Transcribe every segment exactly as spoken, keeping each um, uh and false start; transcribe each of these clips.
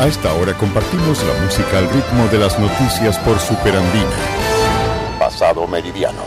A esta hora compartimos la música al ritmo de las noticias por Superandina. Pasado Meridiano.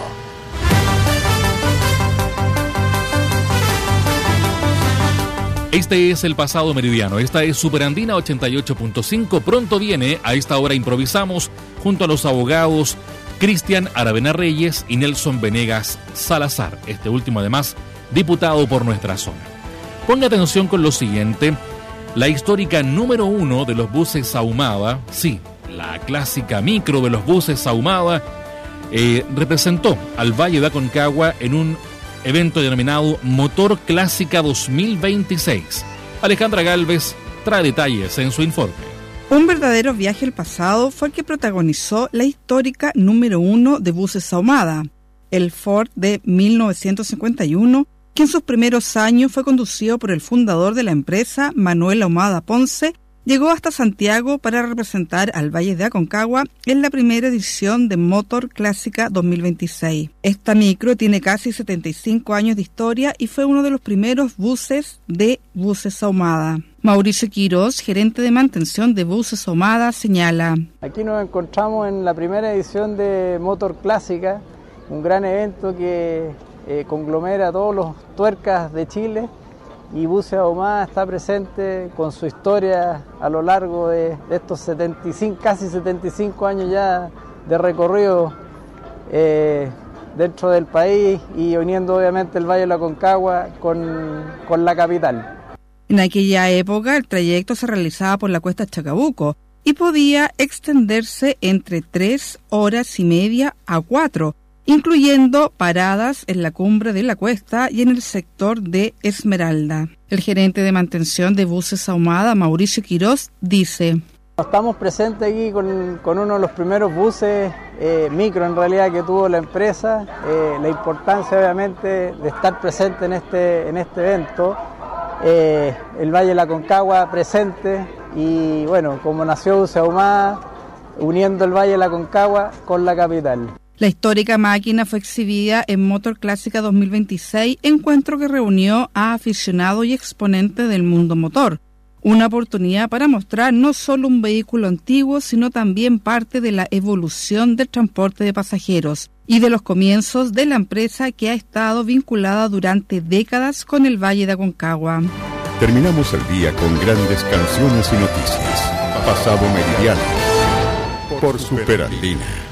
Este es el Pasado Meridiano. Esta es Superandina ochenta y ocho punto cinco. Pronto viene. A esta hora improvisamos junto a los abogados Cristian Aravena Reyes y Nelson Venegas Salazar. Este último, además, diputado por nuestra zona. Ponga atención con lo siguiente. La histórica número uno de los buses Ahumada, sí, la clásica micro de los buses Ahumada, eh, representó al Valle de Aconcagua en un evento denominado Motor Clásica dos mil veintiséis. Alejandra Galvez trae detalles en su informe. Un verdadero viaje al pasado fue el que protagonizó la histórica número uno de buses Ahumada, el Ford de mil novecientos cincuenta y uno, que en sus primeros años fue conducido por el fundador de la empresa, Manuel Ahumada Ponce. Llegó hasta Santiago para representar al Valle de Aconcagua en la primera edición de Motor Clásica dos mil veintiséis. Esta micro tiene casi setenta y cinco años de historia y fue uno de los primeros buses de Buses Ahumada. Mauricio Quirós, gerente de mantención de Buses Ahumada, señala: Aquí nos encontramos en la primera edición de Motor Clásica, un gran evento que eh, conglomera a todos los tuercas de Chile. Y Buses Ahumada está presente con su historia a lo largo de, de estos setenta y cinco, casi setenta y cinco años ya de recorrido eh, dentro del país y uniendo obviamente el Valle de la Aconcagua con, con la capital. En aquella época el trayecto se realizaba por la cuesta Chacabuco y podía extenderse entre tres horas y media a cuatro, incluyendo paradas en la cumbre de la cuesta y en el sector de Esmeralda. El gerente de mantención de Buses Ahumada, Mauricio Quirós, dice: Estamos presentes aquí con, con uno de los primeros buses eh, micro en realidad que tuvo la empresa, eh, la importancia obviamente de estar presente en este, en este evento, eh, el Valle de la Aconcagua presente y bueno, como nació Buses Ahumada, uniendo el Valle de la Aconcagua con la capital. La histórica máquina fue exhibida en Motor Clásica dos mil veintiséis, encuentro que reunió a aficionados y exponentes del mundo motor. Una oportunidad para mostrar no solo un vehículo antiguo, sino también parte de la evolución del transporte de pasajeros y de los comienzos de la empresa que ha estado vinculada durante décadas con el Valle de Aconcagua. Terminamos el día con grandes canciones y noticias. Pasado Meridiano por Superandina.